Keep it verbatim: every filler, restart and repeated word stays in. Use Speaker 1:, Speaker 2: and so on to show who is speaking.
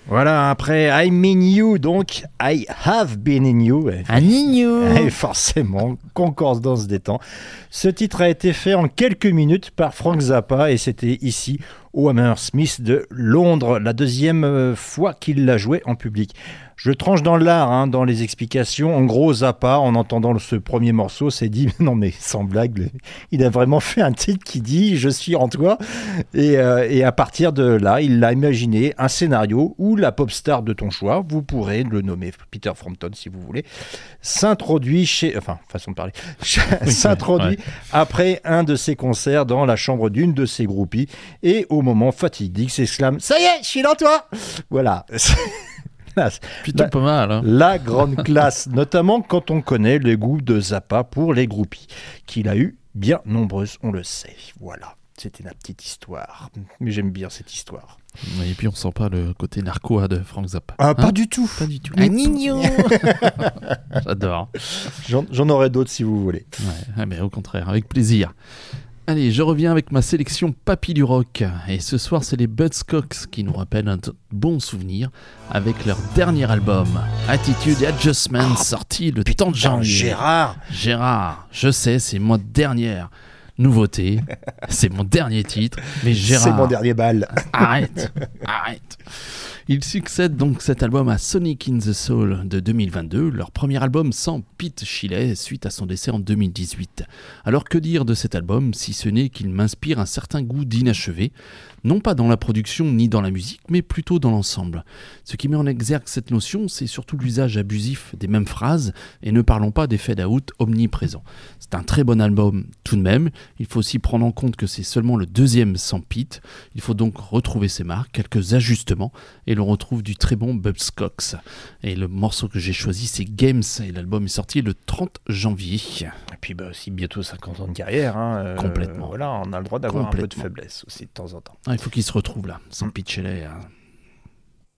Speaker 1: Voilà, après I Mean You, donc I Have Been in You.
Speaker 2: Un igno.
Speaker 1: Et forcément, concordance des temps. Ce titre a été fait en quelques minutes par Frank Zappa et c'était ici au Hammersmith de Londres, la deuxième fois qu'il l'a joué en public. Je tranche dans l'art, hein, dans les explications. En gros, Zappa, en entendant ce premier morceau, s'est dit « Non mais sans blague, il a vraiment fait un titre qui dit « Je suis en toi ». Et, euh, et à partir de là, il a imaginé un scénario où la pop star de ton choix, vous pourrez le nommer Peter Frampton si vous voulez, s'introduit chez... Enfin, façon de parler.
Speaker 2: Oui,
Speaker 1: s'introduit
Speaker 2: ouais.
Speaker 1: après un de ses concerts dans la chambre d'une de ses groupies et au moment fatidique s'exclame « Ça y est, je suis dans toi !» Voilà. La,
Speaker 2: Plutôt
Speaker 1: la,
Speaker 2: pas mal. Hein.
Speaker 1: la grande classe, notamment quand on connaît le goût de Zappa pour les groupies, qu'il a eu bien nombreuses, on le sait. Voilà, c'était la petite histoire. Mais j'aime bien cette histoire.
Speaker 2: Et puis on sent pas le côté narquois de Frank Zappa.
Speaker 1: Ah,
Speaker 2: hein
Speaker 1: pas du tout.
Speaker 2: Pas du tout.
Speaker 1: Un
Speaker 2: igno. J'adore.
Speaker 1: J'en, j'en aurai d'autres si vous voulez.
Speaker 2: Ouais, mais au contraire, avec plaisir. Allez, je reviens avec ma sélection Papy du Rock. Et ce soir, c'est les Buzzcocks qui nous rappellent un t- bon souvenir avec leur dernier album, Attitude Adjustment,
Speaker 1: oh,
Speaker 2: sorti le temps de janvier.
Speaker 1: Gérard
Speaker 2: Gérard, je sais, c'est ma dernière nouveauté, c'est mon dernier titre, mais Gérard...
Speaker 1: C'est mon dernier bal.
Speaker 2: Arrête, arrête. Il succède donc cet album à Sonic in the Soul de deux mille vingt-deux, leur premier album sans Pete Shelley suite à son décès en deux mille dix-huit. Alors que dire de cet album si ce n'est qu'il m'inspire un certain goût d'inachevé, non pas dans la production ni dans la musique, mais plutôt dans l'ensemble. Ce qui met en exergue cette notion, c'est surtout l'usage abusif des mêmes phrases, et ne parlons pas des fade-out omniprésents. C'est un très bon album tout de même, il faut aussi prendre en compte que c'est seulement le deuxième sans Pete, il faut donc retrouver ses marques, quelques ajustements, et l'on retrouve du très bon Buzzcocks. Et le morceau que j'ai choisi, c'est Games, et l'album est sorti le trente janvier.
Speaker 1: Et puis bah, aussi bientôt cinquante ans de carrière. Hein, euh,
Speaker 2: Complètement.
Speaker 1: Voilà, on a le droit d'avoir un peu de faiblesse aussi de temps en temps.
Speaker 2: Ah, il faut qu'il se retrouve là, sans Pete Shelley. Hein.